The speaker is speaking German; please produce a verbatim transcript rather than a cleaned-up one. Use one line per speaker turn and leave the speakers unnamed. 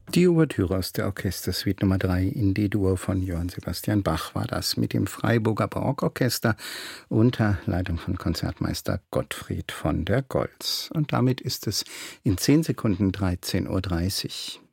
Die Ouvertüre aus der Orchestersuite Nummer drei in D-Dur von Johann Sebastian Bach war das mit dem Freiburger Barockorchester unter Leitung von Konzertmeister Gottfried von der Goltz. Und damit ist es in zehn Sekunden dreizehn Uhr dreißig.